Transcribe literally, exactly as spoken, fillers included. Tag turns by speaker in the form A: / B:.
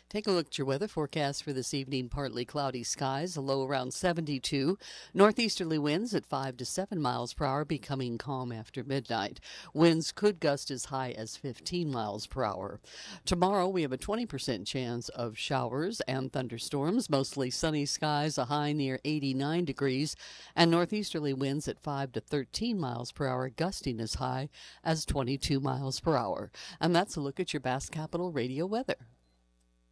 A: Take a look at your weather forecast for this evening. Partly cloudy skies, a low around seventy-two. Northeasterly winds at five to seven miles per hour, becoming calm after midnight. Winds could gust as high as fifteen miles per hour. Tomorrow, we have a twenty percent chance of showers and thunderstorms. Mostly sunny skies, a high near eighty-nine degrees, and northeasterly winds at five to thirteen miles per hour, gusting as high as twenty-two miles per hour. And that's a look at your Bass Capital Radio weather.